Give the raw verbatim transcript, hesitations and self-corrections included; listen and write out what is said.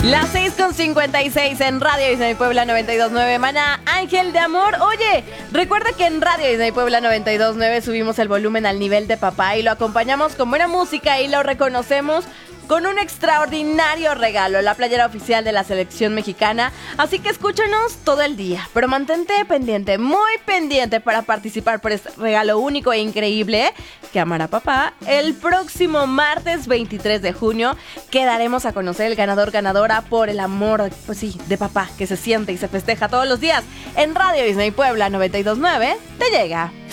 Las seis con cincuenta y seis en Radio Disney Puebla noventa y dos punto nueve. Maná, Ángel de Amor. Oye, recuerda que en Radio Disney Puebla noventa y dos punto nueve subimos el volumen al nivel de papá y lo acompañamos con buena música y lo reconocemos con un extraordinario regalo, la playera oficial de la selección mexicana. Así que escúchanos todo el día, pero mantente pendiente, muy pendiente para participar por este regalo único e increíble que amará papá. El próximo martes veintitrés de junio quedaremos a conocer el ganador ganadora por el amor, pues sí, de papá que se siente y se festeja todos los días. En Radio Disney Puebla noventa y dos punto nueve te llega.